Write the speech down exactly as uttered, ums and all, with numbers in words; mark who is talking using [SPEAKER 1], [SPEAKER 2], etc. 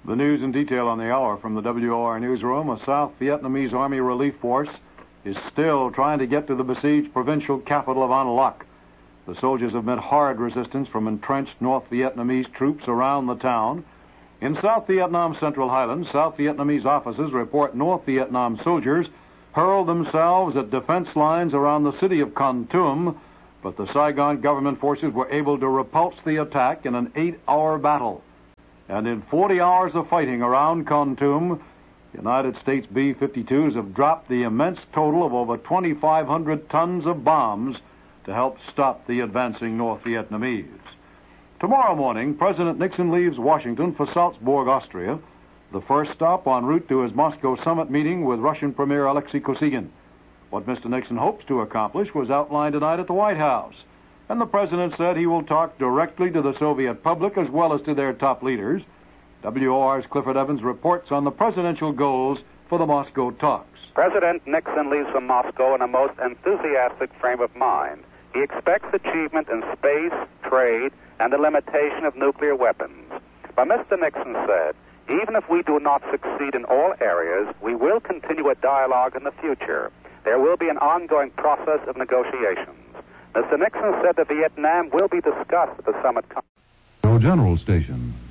[SPEAKER 1] The news in detail on the hour from the W O R newsroom. A South Vietnamese Army relief force is still trying to get to the besieged provincial capital of An Loc. The soldiers have met hard resistance from entrenched North Vietnamese troops around the town. In South Vietnam's Central Highlands, South Vietnamese officers report North Vietnam soldiers hurled themselves at defense lines around the city of Kon Tum, but the Saigon government forces were able to repulse the attack in an eight-hour battle. And in forty hours of fighting around Kon Tum, United States B fifty-twos have dropped the immense total of over twenty-five hundred tons of bombs to help stop the advancing North Vietnamese. Tomorrow morning, President Nixon leaves Washington for Salzburg, Austria, the first stop en route to his Moscow summit meeting with Russian Premier Alexei Kosygin. What Mister Nixon hopes to accomplish was outlined tonight at the White House. And the president said he will talk directly to the Soviet public as well as to their top leaders. W O R's Clifford Evans reports on the presidential goals for the Moscow talks.
[SPEAKER 2] President Nixon leaves for Moscow in a most enthusiastic frame of mind. He expects achievement in space, trade, and the limitation of nuclear weapons. But Mister Nixon said, even if we do not succeed in all areas, we will continue a dialogue in the future. There will be an ongoing process of negotiations. Mister Nixon said that Vietnam will be discussed at the summit.
[SPEAKER 3] General Station.